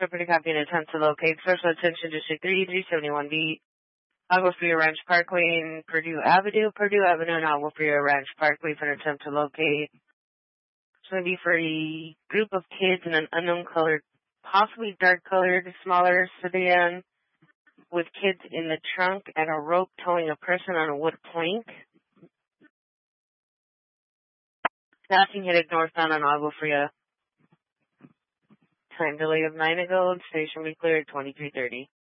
Property copy and attempt to locate. Special attention District 3, 371B, Agua Fria Ranch Parkway and Purdue Avenue and Agua Fria Ranch Parkway for an attempt to locate. It's going to be for a group of kids in an unknown colored, possibly dark colored, smaller sedan with kids in the trunk and a rope towing a person on a wood plank. Passing headed northbound on Agua Fria. Time delay of 9 ago. Station will be cleared 2330.